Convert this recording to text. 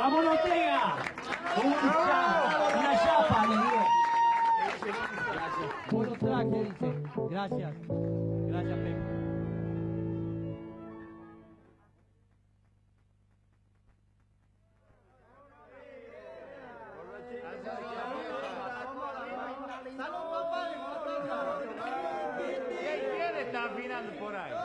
¡Vamos, Ortega! Una chapa, le digo. Por los trajes, dice. Gracias. Gracias, Pepe. ¿Quién está afinando por ahí?